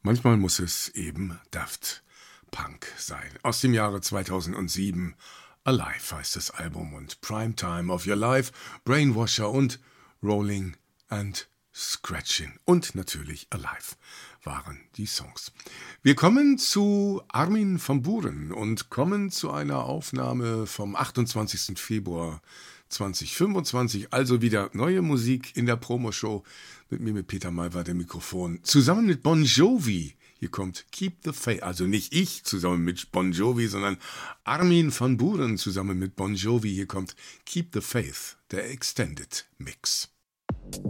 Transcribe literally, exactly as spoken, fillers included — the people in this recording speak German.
Manchmal muss es eben Daft Punk sein. Aus dem Jahre zweitausendsieben. Alive heißt das Album und Primetime of Your Life, Brainwasher und Rolling and Scratching und natürlich Alive waren die Songs. Wir kommen zu Armin van Buuren und kommen zu einer Aufnahme vom achtundzwanzigsten Februar zweitausendfünfundzwanzig, also wieder neue Musik in der Promoshow. Mit mir, mit Peter Maywald, dem Mikrofon, zusammen mit Bon Jovi. Hier kommt Keep the Faith, also nicht ich zusammen mit Bon Jovi, sondern Armin van Buuren zusammen mit Bon Jovi. Hier kommt Keep the Faith, der Extended Mix.